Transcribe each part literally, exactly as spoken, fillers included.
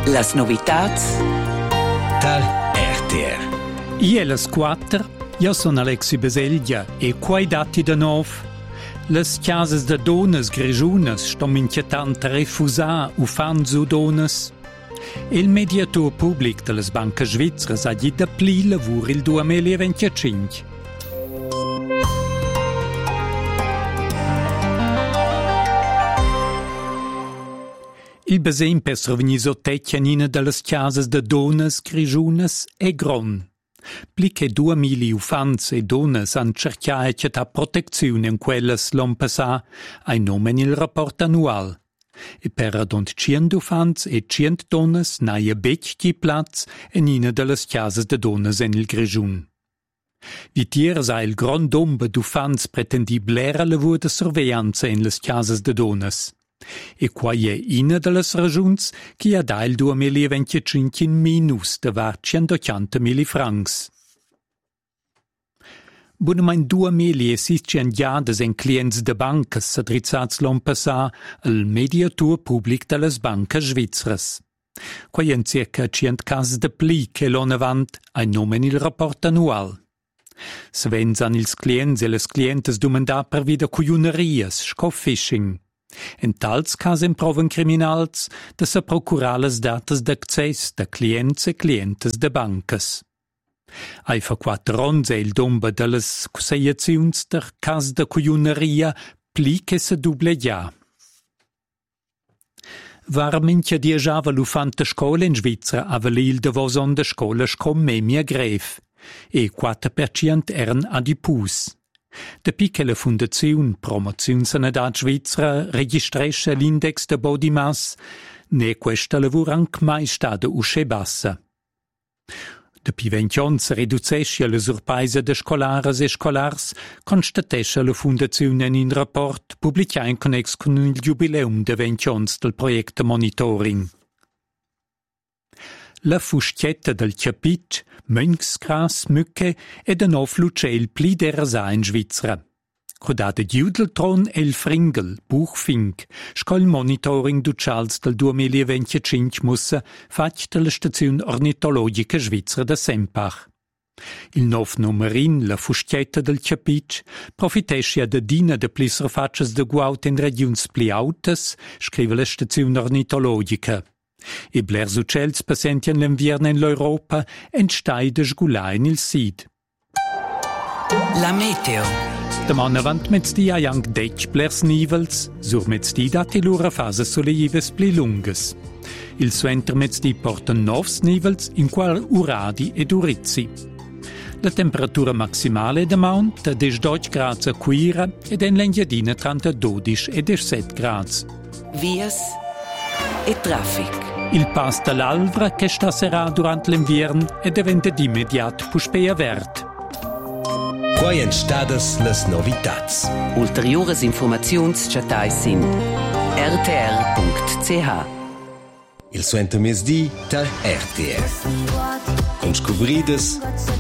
Las novitats tal R T R. I è las quattro, io sono Alexi Beseglia e quai dati de nov. Les chiases de donas grigiunas stom inquietant refusar u fan zu donas. Il mediator pubblic de les banche svizras ha dit de pli lavur il duemilaventicinque. Il basem per sovvenir sottecchia nina de les chiases de donas grigiunas è gron. Pli che due mili ufans e donas han cerchiato da protezione in quelles l'on passà ai nomen il rapport annual. E per adont cient ufans e cient donas naia becchi plaz e nina de les chiases de donas en il grigiun. Vitiers ha il grand dombe d'ufans pretendi blera lavur de sorveglianza en les chiases de donas. E quai è ina de les ragiuns chi ha da il duemilaventicinque in minus de var centottanta mili francs. Bunamain duemilasseicento en clients de bancas s'adrizzats l'on passà al mediatur public de les bancas svizras. Quai en circa cent cas de pli che l'on avant ein nomen il rapport annual. Svens an ils clients e les clientes dumandar per vida cuiunerias, scoffishing. En tals casen proven criminals de se procurar les datas d'accés de clients e clientes de bancas. Ai fa quattro ons è il domba de les cusseiaziuns der cas de cuiuneria pli che se dublegia. Var mincha diejava l'ufanta scola in Svizra a valil de voson de scola scommemia gref e quattro per cento eran adipus. De piccola fondazione Promozione Sanità Svizzera registresce l'index de body mass, ne questa lavur anche mai stata usce bassa. Depi ventions riducesce le surpaise de scolares e scolars, constatesce la fondazione in un rapport pubblicato in connex con il jubileum de ventions del progetto monitoring. La fuschietta del capit, Mönchsgras, Mücke e de nov lucel pli derasa in Svizzera. Codate Giudeltron e il Fringel, Buchfink, scol monitoring ducals del duemilaventicinque mussa fac de la stazione ornitologica svizzera de Sempach. Il nov numerin, la fuschietta del capit, profitesce de dina de plisser faces de guaut in regions pli autas, scrive la stazione ornitologica. E blers uccels passentian l'invierno in l'Europa entstai de sgulà in il Sid. La meteo. Daman avant mezzdi ha anche dec blers nivels, sur mezzdi dati l'ura fase soleives pli lungas. Il suenter mezzdi porta novs nivels in qual uradi ed urizzi. La temperatura maximale de mount da dodici gradi a Quira ed en l'Engiadina tra dodici e diciassette gradi. Vias e traffic. Il pass dall'Alvra che stasera durante l'inverno e diventa di immediato puspea vert. Quai en stadas las novitats. Ulteriores informaziuns chatai sin r t r punct c h. Il suenter mesdi tal R T R. Con scobrides,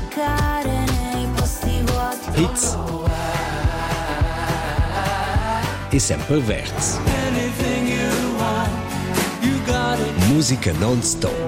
hits e sempre verts. Musica non-stop.